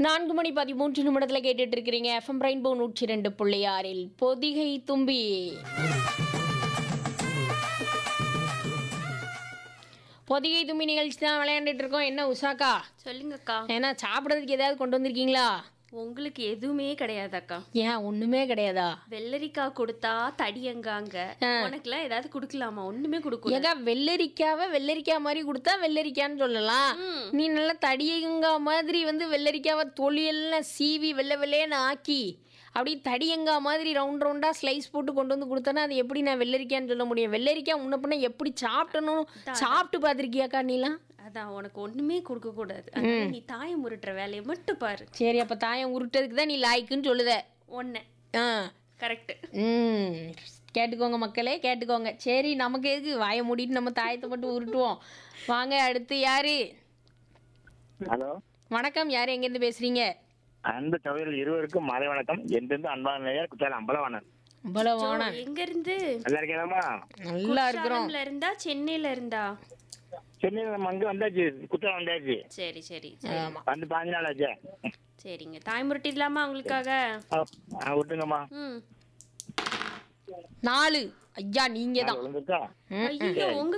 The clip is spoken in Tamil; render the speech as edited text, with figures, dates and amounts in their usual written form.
4 மணி 13 நிமிடத்தில் கேட்டுட்டு இருக்கிறீங்க எஃப்எம் ரெயின்போ 102.6 பொதிகை தும்பி. பொதிகை தும்பி நிகழ்ச்சி தான் விளையாண்டுட்டு இருக்கோம். என்ன உஷாக்கா, சொல்லுங்கக்கா. ஏன்னா சாப்பிட்றதுக்கு ஏதாவது கொண்டு வந்திருக்கீங்களா? உங்களுக்கு எதுவுமே கிடையாதாக்கா? ஏன் ஒண்ணுமே கிடையாதா? வெள்ளரிக்காய் கொடுத்தா தடியங்காங்க. உனக்குலாம் ஏதாவது குடுக்கலாமா? ஒண்ணுமே கொடுக்கல. ஏகா வெள்ளரிக்காவை வெள்ளரிக்காய் மாதிரி கொடுத்தா வெள்ளரிக்கான்னு சொல்லலாம். நீ நல்லா தடியங்கா மாதிரி வெள்ளரிக்காவை தொழியெல்லாம் சீவி வெள்ளை வெள்ளையன்னு ஆக்கி அப்படி தடியங்கா மாதிரி ரவுண்ட் ரவுண்டாக ஸ்லைஸ் போட்டு கொண்டு வந்து கொடுத்தனா அது எப்படி நான் வெள்ளரிக்கான்னு சொல்ல முடியும்? வெள்ளரிக்காய் முன்ன பின்ன எப்படி சாப்பிட்டணும் சாப்பிட்டு பார்த்துருக்கியாக்கா நீலாம்? அதான் உனக்கு ஒண்ணுமே கொடுக்க கூடாது. நீ தாயம் உருட்டுற வேலையை மட்டும் பாரு. சரி, அப்போ தாயம் உருட்டதுக்கு தான் நீ லாய்க்குன்னு சொல்லுத ஒன்னு. கரெக்ட். கேட்டுக்கோங்க மக்களே, கேட்டுக்கோங்க. சரி, நமக்கு எதுக்கு வாயை மூடிட்டு நம்ம தாயத்தை மட்டும் உருட்டுவோம். வாங்க, அடுத்து யாரு? ஹலோ, வணக்கம். யாரு எங்கேருந்து பேசுறீங்க? அன்பு சகோதரர்கள் இருவருக்கும் மாலை வணக்கம். என்றிருந்து அன்பான நேயர் குற்றாலம் அம்பலவாணன். அம்பலவாணன் எங்க இருந்து? நல்லா இருக்கேனாமா? நல்லா இருக்கிறோம். குற்றாலம்ல இருந்தா சென்னையில இருந்தா? சென்னையில் நம்ம அங்கே வந்தாச்சு, குற்றாலம் வந்தாச்சு. சரி சரி வந்து 5 நாள் ஆச்சு. சரிங்க, தாய் முருட்டிடலாமா உங்களுக்காக? விட்டுங்கம்மா. 4. ஐயா, நீங்க தான். விழுந்துருக்கா? ஐயோ, உங்க